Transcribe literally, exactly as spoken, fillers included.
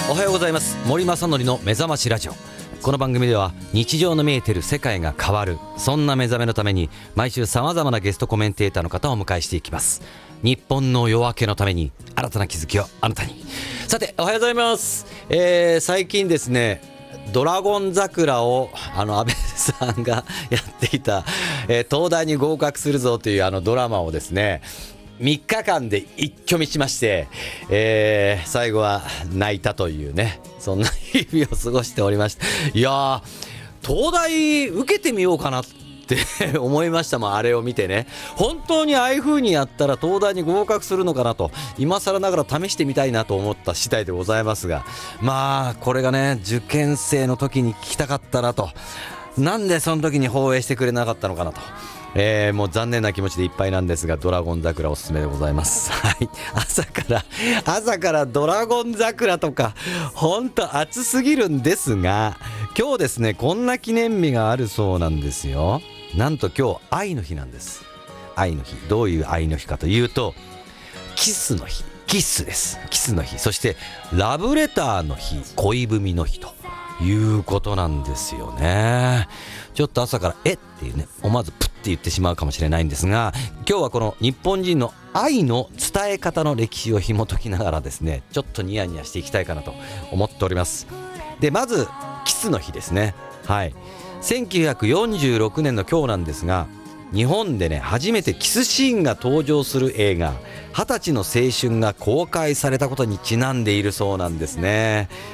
おはようございます。森正則の目覚ましラジオ。この番組では日常の見えてる世界が変わる、そんな目覚めのために毎週さまざまなゲストコメンテーターの方をお迎えしていきます。日本の夜明けのために新たな気づきをあなたに。さて、おはようございます。えー、最近ですね、ドラゴン桜をあの安倍さんがやっていた、えー、東大に合格するぞというあのドラマをですね、みっかかんで一挙見しまして、えー、最後は泣いたというね、そんな日々を過ごしておりました。いやー、東大受けてみようかなって思いましたもん、あれを見てね。本当にああいう風にやったら東大に合格するのかなと、今更ながら試してみたいなと思った次第でございますが、まあこれがね、受験生の時に聞きたかったなと。なんでその時に放映してくれなかったのかなと、えー、もう残念な気持ちでいっぱいなんですが、ドラゴン桜おすすめでございます。はい、朝から朝からドラゴン桜とか本当暑すぎるんですが、今日ですね、こんな記念日があるそうなんですよ。なんと今日愛の日なんです。愛の日、どういう愛の日かというと、キスの日、キスです。キスの日、そしてラブレターの日、恋文の日ということなんですよね。ちょっと朝からえっていうね、思わずプッて言ってしまうかもしれないんですが、今日はこの日本人の愛の伝え方の歴史を紐解きながらですね、ちょっとニヤニヤしていきたいかなと思っております。で、まずキスの日ですね。はい、せんきゅうひゃくよんじゅうろくねんの今日なんですが、日本でね、初めてキスシーンが登場する映画、二十歳の青春が公開されたことにちなんでいるそうなんですね。